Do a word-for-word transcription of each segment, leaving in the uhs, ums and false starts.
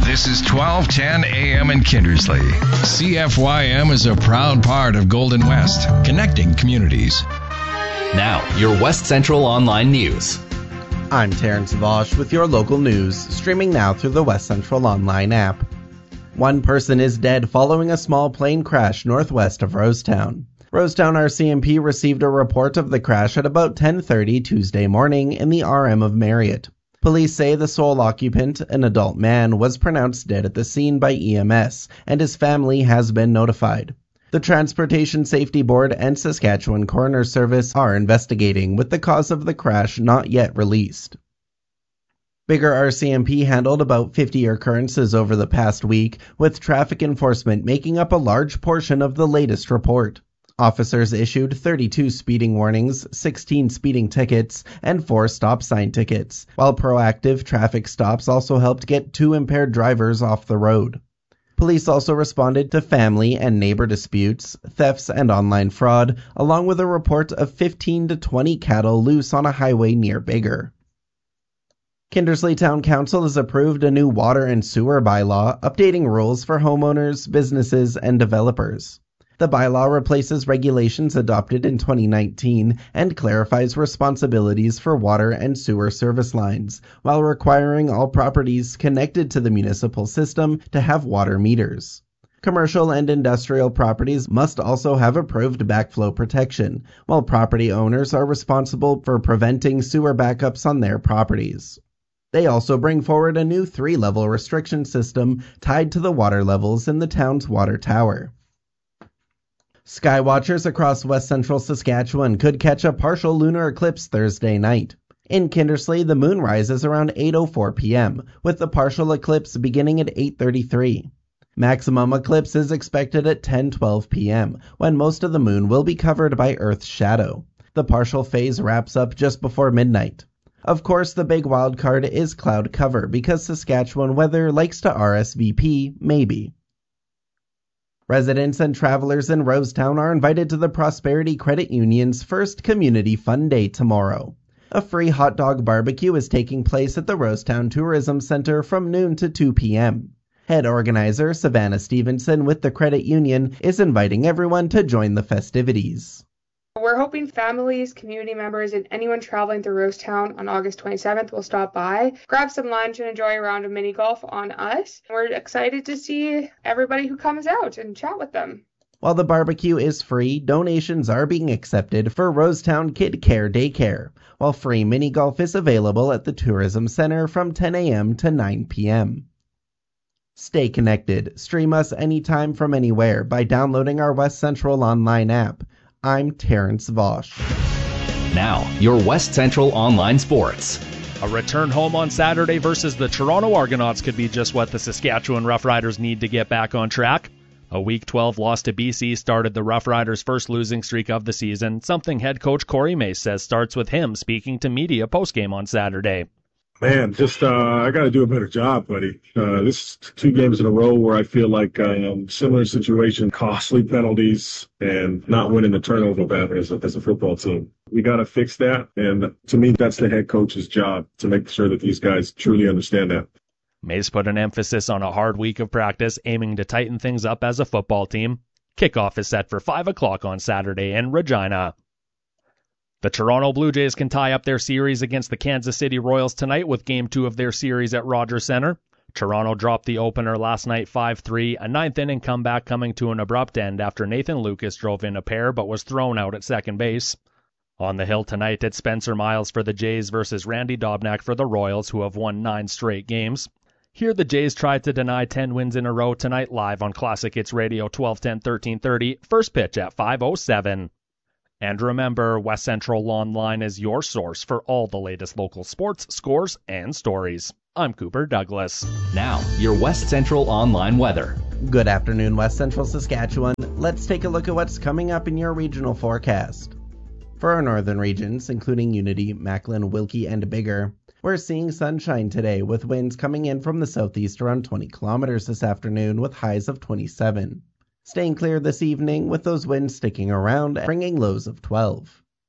This is twelve ten A M in Kindersley. C F Y M is a proud part of Golden West, connecting communities. Now, your West Central Online News. I'm Terrence Vosch with your local news, streaming now through the West Central Online app. One person is dead following a small plane crash northwest of Rosetown. Rosetown R C M P received a report of the crash at about ten thirty Tuesday morning in the R M of Marriott. Police say the sole occupant, an adult man, was pronounced dead at the scene by E M S, and his family has been notified. The Transportation Safety Board and Saskatchewan Coroner Service are investigating, with the cause of the crash not yet released. Biggar R C M P handled about fifty occurrences over the past week, with traffic enforcement making up a large portion of the latest report. Officers issued thirty-two speeding warnings, sixteen speeding tickets, and four stop sign tickets, while proactive traffic stops also helped get two impaired drivers off the road. Police also responded to family and neighbor disputes, thefts, and online fraud, along with a report of fifteen to twenty cattle loose on a highway near Biggar. Kindersley Town Council has approved a new water and sewer bylaw, updating rules for homeowners, businesses, and developers. The bylaw replaces regulations adopted in twenty nineteen and clarifies responsibilities for water and sewer service lines, while requiring all properties connected to the municipal system to have water meters. Commercial and industrial properties must also have approved backflow protection, while property owners are responsible for preventing sewer backups on their properties. They also bring forward a new three-level restriction system tied to the water levels in the town's water tower. Skywatchers across west central Saskatchewan could catch a partial lunar eclipse Thursday night. In Kindersley, the moon rises around eight oh four p.m., with the partial eclipse beginning at eight thirty-three. Maximum eclipse is expected at ten twelve p.m., when most of the moon will be covered by Earth's shadow. The partial phase wraps up just before midnight. Of course, the big wild card is cloud cover, because Saskatchewan weather likes to R S V P maybe. Residents and travelers in Rosetown are invited to the Prosperity Credit Union's first Community Fun Day tomorrow. A free hot dog barbecue is taking place at the Rosetown Tourism Center from noon to two p.m. Head organizer Savannah Stevenson with the Credit Union is inviting everyone to join the festivities. We're hoping families, community members, and anyone traveling through Rosetown on August twenty-seventh will stop by, grab some lunch, and enjoy a round of mini golf on us. We're excited to see everybody who comes out and chat with them. While the barbecue is free, donations are being accepted for Rosetown Kid Care Daycare, while free mini golf is available at the Tourism Center from ten a.m. to nine p.m. Stay connected. Stream us anytime from anywhere by downloading our West Central Online app. I'm Terrence Vosch. Now, your West Central Online Sports. A return home on Saturday versus the Toronto Argonauts could be just what the Saskatchewan Roughriders need to get back on track. A Week twelve loss to B C started the Roughriders' first losing streak of the season, something head coach Corey Mace says starts with him speaking to media postgame on Saturday. Man, just uh, I got to do a better job, buddy. Uh, this is two games in a row where I feel like um, similar situation, costly penalties, and not winning the turnover battle as a, as a football team. We got to fix that, and to me, that's the head coach's job, to make sure that these guys truly understand that. Mace put an emphasis on a hard week of practice, aiming to tighten things up as a football team. Kickoff is set for five o'clock on Saturday in Regina. The Toronto Blue Jays can tie up their series against the Kansas City Royals tonight with Game two of their series at Rogers Centre. Toronto dropped the opener last night five three, a ninth inning comeback coming to an abrupt end after Nathan Lucas drove in a pair but was thrown out at second base. On the hill tonight, it's Spencer Miles for the Jays versus Randy Dobnak for the Royals, who have won nine straight games. Here the Jays tried to deny ten wins in a row tonight live on Classic Hits Radio twelve ten thirteen thirty, first pitch at five oh seven. And remember, West Central Online is your source for all the latest local sports, scores, and stories. I'm Cooper Douglas. Now, your West Central Online weather. Good afternoon, West Central Saskatchewan. Let's take a look at what's coming up in your regional forecast. For our northern regions, including Unity, Macklin, Wilkie, and Biggar, we're seeing sunshine today with winds coming in from the southeast around twenty kilometers this afternoon with highs of twenty-seven. Staying clear this evening with those winds sticking around, bringing lows of twelve.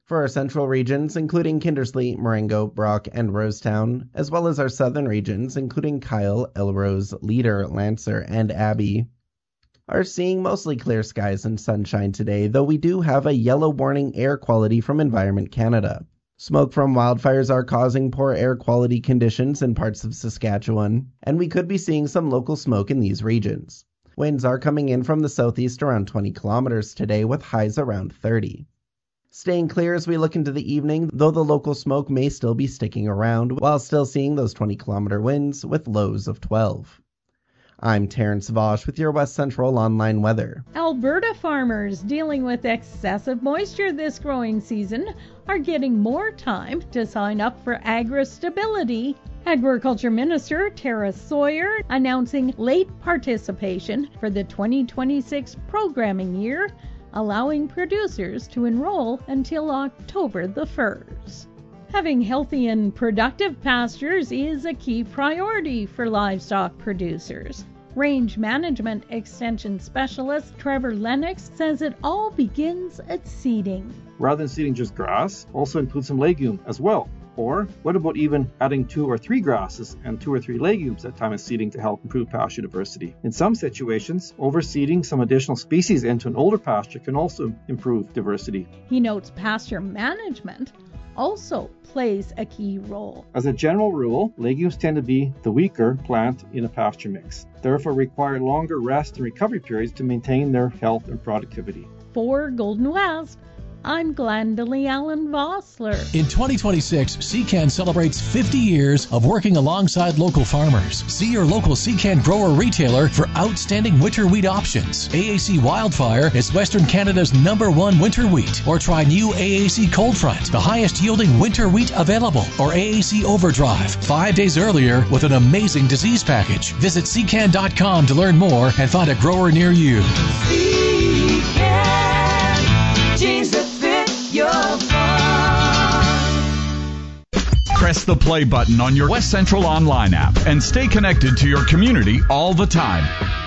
For our central regions, including Kindersley, Marengo, Brock, and Rosetown, as well as our southern regions, including Kyle, Elrose, Leader, Lancer, and Abbey, are seeing mostly clear skies and sunshine today, though we do have a yellow warning air quality from Environment Canada. Smoke from wildfires are causing poor air quality conditions in parts of Saskatchewan, and we could be seeing some local smoke in these regions. Winds are coming in from the southeast around twenty kilometers today, with highs around thirty. Staying clear as we look into the evening, though the local smoke may still be sticking around, while still seeing those twenty kilometer winds with lows of twelve. I'm Terrence Vosch with your West Central Online weather. Alberta farmers dealing with excessive moisture this growing season are getting more time to sign up for AgriStability. Agriculture Minister Tara Sawyer announcing late participation for the twenty twenty-six programming year, allowing producers to enroll until October the first. Having healthy and productive pastures is a key priority for livestock producers. Range Management Extension Specialist Trevor Lennox says it all begins at seeding. Rather than seeding just grass, also include some legume as well. Or what about even adding two or three grasses and two or three legumes at time of seeding to help improve pasture diversity? In some situations, overseeding some additional species into an older pasture can also improve diversity. He notes pasture management also plays a key role. As a general rule, legumes tend to be the weaker plant in a pasture mix, therefore require longer rest and recovery periods to maintain their health and productivity. For Golden West, I'm Glendalee Allen Vossler. In twenty twenty-six, C C A N celebrates fifty years of working alongside local farmers. See your local C C A N grower retailer for outstanding winter wheat options. A A C Wildfire is Western Canada's number one winter wheat. Or try new A A C Cold Front, the highest yielding winter wheat available. Or A A C Overdrive, five days earlier with an amazing disease package. Visit C C A N dot com to learn more and find a grower near you. C C A N, jeans that fit your farm. Press the play button on your West Central Online app and stay connected to your community all the time.